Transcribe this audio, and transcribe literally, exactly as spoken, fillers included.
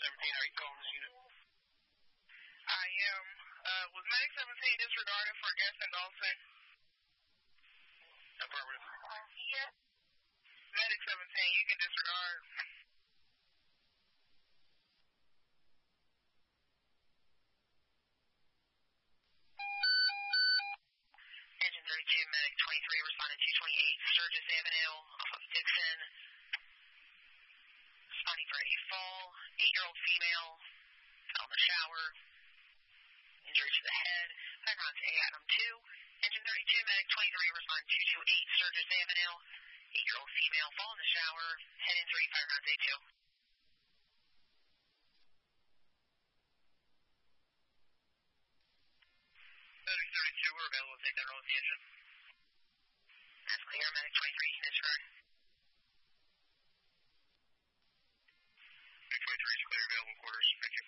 seventeen, are you calling this unit? I am. Uh, was Medic seventeen disregarded for Gaston Dawson? Affirmative. Yeah. Medic seventeen, you can disregard. Engine thirty-two, Medic twenty-three, responded two twenty-eight, Sturgis Avenue, off of Dixon. Responding for a fall, eight-year-old female, fell in the shower, injury to the head, background to A Adam two. Engine thirty-two, Medic twenty-three, respond two twenty-eight, Sturgis Avenue, eight-year-old female, fall in the shower, head injury, background A two. Medic thirty-two, we're available to take that roll with the engine. That's clear, Medic twenty-three, disregard. Medic twenty-three is clear, available quarters. Thank you.